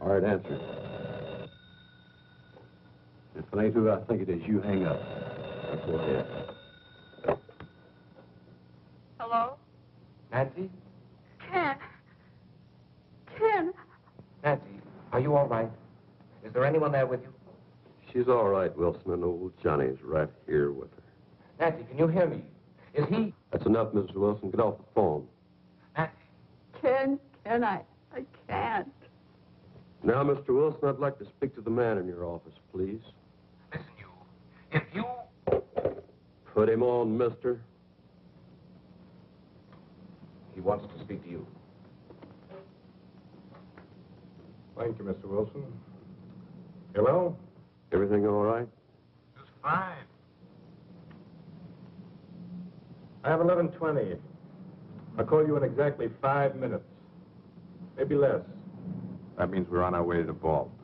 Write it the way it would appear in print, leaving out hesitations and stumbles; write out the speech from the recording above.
All right, answer. If it ain't who I think it is, you hang up. Go ahead. Hello? Nancy? Ken. Ken. Nancy, are you all right? Is there anyone there with you? She's all right, Wilson, and old Johnny's right here with her. Nancy, can you hear me? Is he... That's enough, Mr. Wilson. Get off the phone. Nancy? Ken, I can't. Now, Mr. Wilson, I'd like to speak to the man in your office, please. Listen, you. If you... Put him on, mister. He wants to speak to you. Thank you, Mr. Wilson. Hello? Everything all right? Just fine. I have 11:20. I'll call you in exactly 5 minutes. Maybe less. That means we're on our way to the vault.